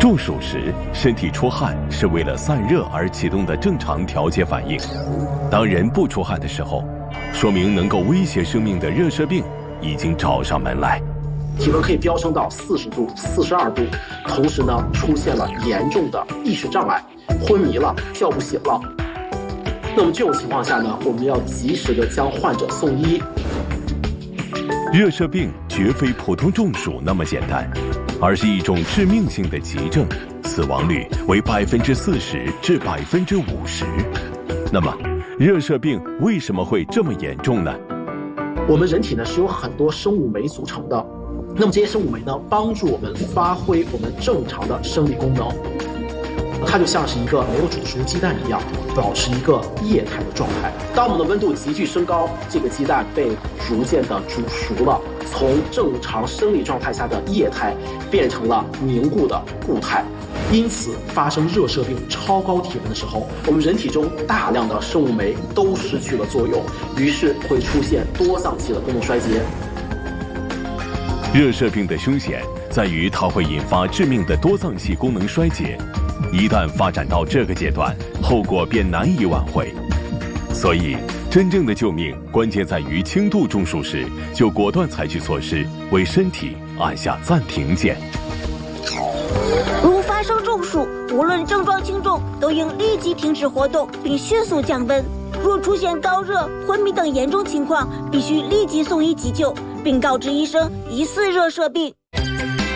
中暑时，身体出汗是为了散热而启动的正常调节反应。当人不出汗的时候，说明能够威胁生命的热射病已经找上门来。 体温可以飙升到40度、42度，同时呢，出现了严重的意识障碍，昏迷了，叫不醒了。那么这种情况下呢，我们要及时的将患者送医。 热射病绝非普通中暑那么简单，而是一种致命性的急症，死亡率为40%至50%。那么，热射病为什么会这么严重呢？ 我们人体呢是由很多生物酶组成的，那么这些生物酶呢，帮助我们发挥我们正常的生理功能。它就像是一个没有煮熟鸡蛋一样，保持一个液态的状态。当我们的温度急剧升高，这个鸡蛋被逐渐的煮熟了，从正常生理状态下的液态变成了凝固的固态。因此，发生热射病超高体温的时候，我们人体中大量的生物酶都失去了作用，于是会出现多脏器的功能衰竭。 热射病的凶险在于它会引发致命的多脏器功能衰竭。一旦发展到这个阶段，后果便难以挽回。所以，真正的救命关键在于轻度中暑时就果断采取措施，为身体按下暂停键。 如发生中暑，无论症状轻重，都应立即停止活动，并迅速降温。若出现高热、昏迷等严重情况，必须立即送医急救，并告知医生疑似热射病。